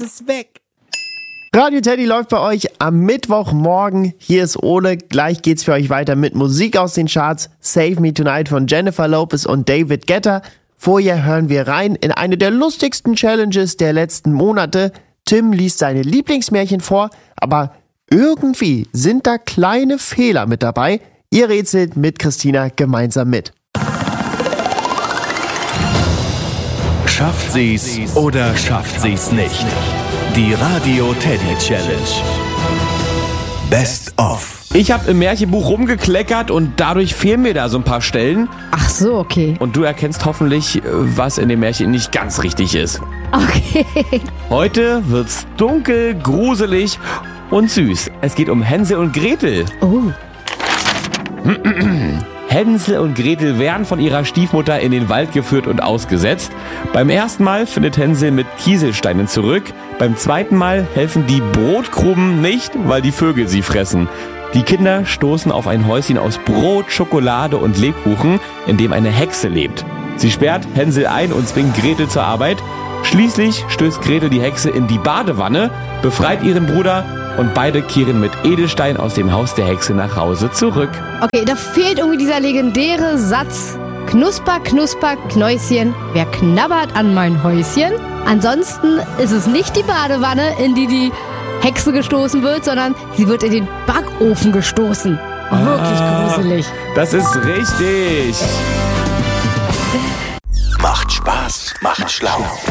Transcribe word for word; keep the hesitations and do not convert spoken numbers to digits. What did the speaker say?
ist weg. Radio Teddy läuft bei euch am Mittwochmorgen. Hier ist Ole. Gleich geht's für euch weiter mit Musik aus den Charts. Save Me Tonight von Jennifer Lopez und David Guetta. Vorher hören wir rein in eine der lustigsten Challenges der letzten Monate. Tim liest seine Lieblingsmärchen vor, aber irgendwie sind da kleine Fehler mit dabei. Ihr rätselt mit Christina gemeinsam mit. Schafft sie's oder schafft sie's nicht? Die Radio Teddy Challenge. Best of. Ich habe im Märchenbuch rumgekleckert und dadurch fehlen mir da so ein paar Stellen. Ach so, okay. Und du erkennst hoffentlich, was in dem Märchen nicht ganz richtig ist. Okay. Heute wird's dunkel, gruselig und süß. Es geht um Hänsel und Gretel. Oh. Hänsel und Gretel werden von ihrer Stiefmutter in den Wald geführt und ausgesetzt. Beim ersten Mal findet Hänsel mit Kieselsteinen zurück. Beim zweiten Mal helfen die Brotkrumen nicht, weil die Vögel sie fressen. Die Kinder stoßen auf ein Häuschen aus Brot, Schokolade und Lebkuchen, in dem eine Hexe lebt. Sie sperrt Hänsel ein und zwingt Gretel zur Arbeit. Schließlich stößt Gretel die Hexe in die Badewanne, befreit ihren Bruder und beide kehren mit Edelstein aus dem Haus der Hexe nach Hause zurück. Okay, da fehlt irgendwie dieser legendäre Satz. Knusper, knusper, Knäuschen, wer knabbert an mein Häuschen? Ansonsten ist es nicht die Badewanne, in die die Hexe gestoßen wird, sondern sie wird in den Backofen gestoßen. Wirklich Ah, gruselig. Das ist richtig. Macht Spaß, macht schlau.